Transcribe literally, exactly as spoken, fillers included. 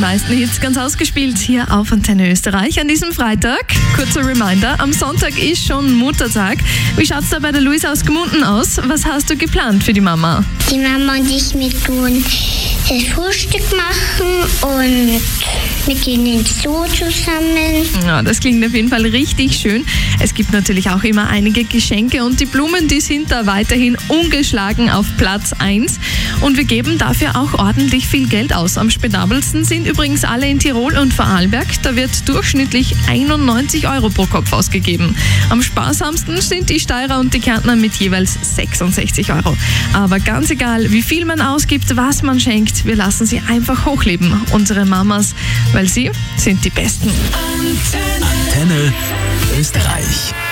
meisten Hits ganz ausgespielt hier auf Antenne Österreich an diesem Freitag. Kurzer Reminder, am Sonntag ist schon Muttertag. Wie schaut's da bei der Luisa aus Gmunden aus? Was hast du geplant für die Mama? Die Mama und ich, wir tun das Frühstück machen und wir gehen ins Zoo zusammen. Ja, das klingt auf jeden Fall richtig schön. Es gibt natürlich auch immer einige Geschenke und die Blumen, die sind da weiterhin ungeschlagen auf Platz eins. Und wir geben dafür auch ordentlich viel Geld aus. Am spendabelsten sind übrigens alle in Tirol und Vorarlberg. Da wird durchschnittlich einundneunzig Euro pro Kopf ausgegeben. Am sparsamsten sind die Steirer und die Kärntner mit jeweils sechsundsechzig Euro. Aber ganz egal, wie viel man ausgibt, was man schenkt, wir lassen sie einfach hochleben, unsere Mamas, weil sie sind die Besten. Antenne Österreich.